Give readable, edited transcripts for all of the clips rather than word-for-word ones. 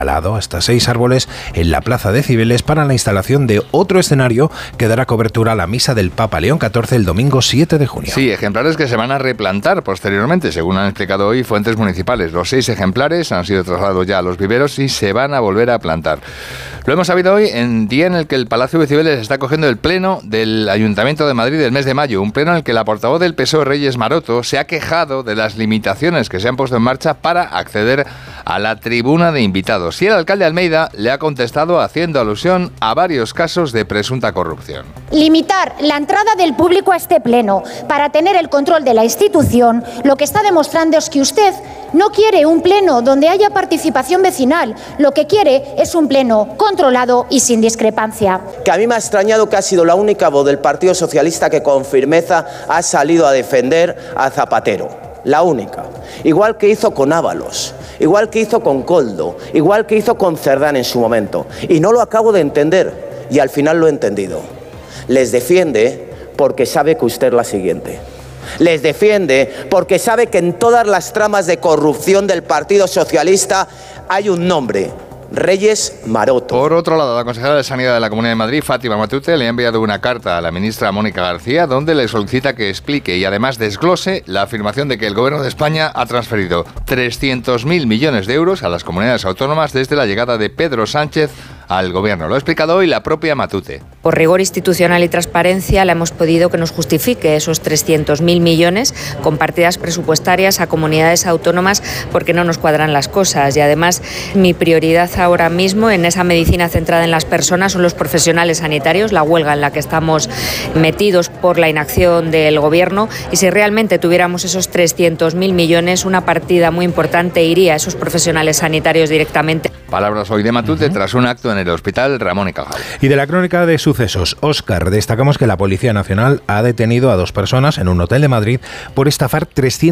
hasta 6 árboles en la Plaza de Cibeles para la instalación de otro escenario que dará cobertura a la misa del Papa León XIV el domingo 7 de junio. Sí, ejemplares que se van a replantar posteriormente, según han explicado hoy fuentes municipales. Los 6 ejemplares han sido trasladados ya a los viveros y se van a volver a plantar. Lo hemos sabido hoy en día en el que el Palacio de Cibeles está cogiendo el pleno del Ayuntamiento de Madrid del mes de mayo, un pleno en el que la portavoz del PSOE, Reyes Maroto, se ha quejado de las limitaciones que se han puesto en marcha para acceder a la tribuna de invitados. Y el alcalde Almeida le ha contestado haciendo alusión a varios casos de presunta corrupción. Limitar la entrada del público a este pleno para tener el control de la institución, lo que está demostrando es que usted no quiere un pleno donde haya participación vecinal, lo que quiere es un pleno controlado y sin discrepancia. Que a mí me ha extrañado que ha sido la única voz del Partido Socialista que con firmeza ha salido a defender a Zapatero. La única. Igual que hizo con Ábalos, igual que hizo con Koldo, igual que hizo con Cerdán en su momento. Y no lo acabo de entender, y al final lo he entendido. Les defiende porque sabe que usted es la siguiente. Les defiende porque sabe que en todas las tramas de corrupción del Partido Socialista hay un nombre: Reyes Maroto. Por otro lado, la consejera de Sanidad de la Comunidad de Madrid, Fátima Matute, le ha enviado una carta a la ministra Mónica García donde le solicita que explique y además desglose la afirmación de que el Gobierno de España ha transferido 300.000 millones de euros a las comunidades autónomas desde la llegada de Pedro Sánchez al Gobierno. Lo ha explicado hoy la propia Matute. Por rigor institucional y transparencia le hemos pedido que nos justifique esos 300.000 millones con partidas presupuestarias a comunidades autónomas porque no nos cuadran las cosas. Y además mi prioridad ahora mismo en esa medicina centrada en las personas son los profesionales sanitarios, la huelga en la que estamos metidos por la inacción del Gobierno, y si realmente tuviéramos esos 300.000 millones, una partida muy importante iría a esos profesionales sanitarios directamente. Palabras hoy de Matute tras un acto en el Hospital Ramón y Cajal. Y de la crónica de sucesos, Óscar, destacamos que la Policía Nacional ha detenido a 2 personas en un hotel de Madrid por estafar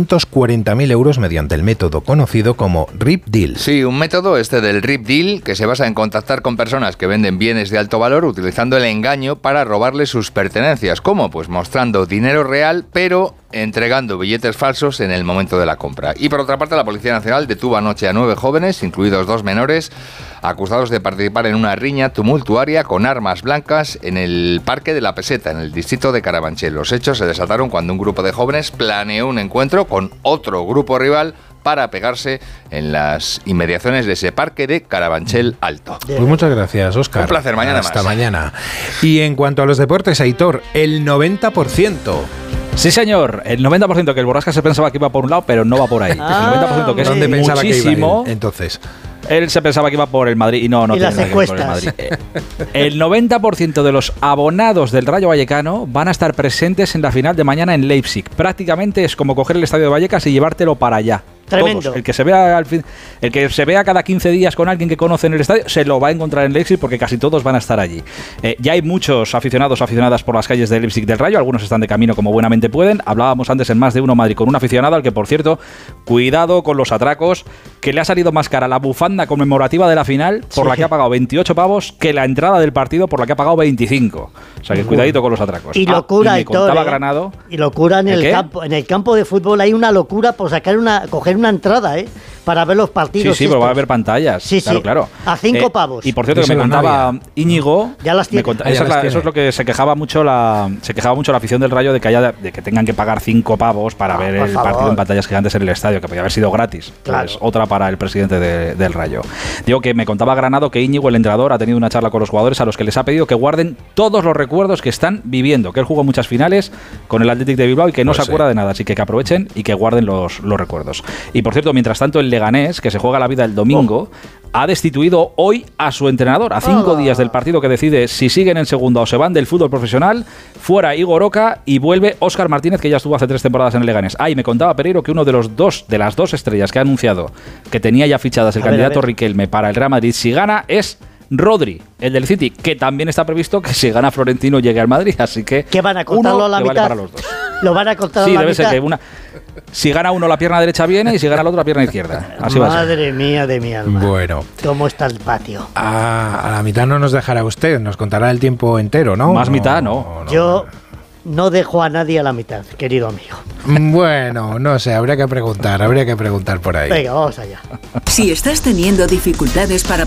340.000 euros mediante el método conocido como RIP Deal. Sí, un método del RIP Deal que se basa en contactar con personas que venden bienes de alto valor utilizando el engaño para robarles sus pertenencias. ¿Cómo? Pues mostrando dinero real, pero entregando billetes falsos en el momento de la compra. Y por otra parte, la Policía Nacional detuvo anoche a 9 jóvenes, incluidos 2 menores, acusados de participar en una riña tumultuaria con armas blancas en el Parque de la Peseta, en el distrito de Carabanchel. Los hechos se desataron cuando un grupo de jóvenes planeó un encuentro con otro grupo rival para pegarse en las inmediaciones de ese parque de Carabanchel Alto. Pues muchas gracias, Óscar. Un placer, mañana Hasta más. mañana. Y en cuanto a los deportes, Aitor, el 90%. Sí, señor, el 90% que el Borrasca se pensaba que iba por un lado, pero no va por ahí. El 90% que es ¿Dónde pensaba muchísimo. que iba él, entonces? Él se pensaba que iba por el Madrid y no y tiene las nada que ver con el Madrid. El 90% de los abonados del Rayo Vallecano van a estar presentes en la final de mañana en Leipzig. Prácticamente es como coger el estadio de Vallecas y llevártelo para allá. Tremendo. Todos. El que se vea cada 15 días con alguien que conoce en el estadio se lo va a encontrar en Leipzig porque casi todos van a estar allí. Ya hay muchos aficionadas por las calles de Leipzig del Rayo, algunos están de camino como buenamente pueden. Hablábamos antes en Más de Uno Madrid con un aficionado al que, por cierto, cuidado con los atracos, que le ha salido más cara la bufanda conmemorativa de la final por la que ha pagado 28 pavos que la entrada del partido por la que ha pagado 25. O sea que cuidadito con los atracos. Y locura, y me contaba Granado. Y locura en el campo. En el campo de fútbol hay una locura por coger una entrada, para ver los partidos. Sí, pero va a haber pantallas. Sí, claro. A 5 pavos. Y por cierto, que me contaba Íñigo. Ya las tiene. Eso es lo que se quejaba mucho la afición del Rayo de que tengan que pagar 5 pavos para ver el partido en pantallas gigantes en el estadio, que podía haber sido gratis. Claro. Pues otra para el presidente del Rayo. Digo que me contaba Granado que Íñigo, el entrenador, ha tenido una charla con los jugadores a los que les ha pedido que guarden todos los recuerdos que están viviendo, que él jugó muchas finales con el Athletic de Bilbao y que no se acuerda de nada, así que aprovechen y que guarden los recuerdos. Y por cierto, mientras tanto, el Leganés, que se juega la vida el domingo, ha destituido hoy a su entrenador. A 5 días del partido que decide si siguen en segunda o se van del fútbol profesional, fuera Igor Oca y vuelve Óscar Martínez, que ya estuvo hace 3 temporadas en el Leganés. Y me contaba Pereiro que uno de las dos estrellas que ha anunciado que tenía ya fichadas el candidato Riquelme para el Real Madrid si gana es Rodri, el del City, que también está previsto que si gana Florentino llegue al Madrid, así que ¿qué van a cortarlo a la mitad? Vale para los dos. Lo van a cortar a la mitad. Sí, debe ser que si gana uno la pierna derecha viene y si gana el otro la pierna izquierda. Así va a ser. Madre mía de mi alma. Bueno. ¿Cómo está el patio? A la mitad no nos dejará usted, nos contará el tiempo entero, ¿no? Más mitad, no. Yo no dejo a nadie a la mitad, querido amigo. Bueno, no sé, habría que preguntar por ahí. Venga, vamos allá. Si estás teniendo dificultades para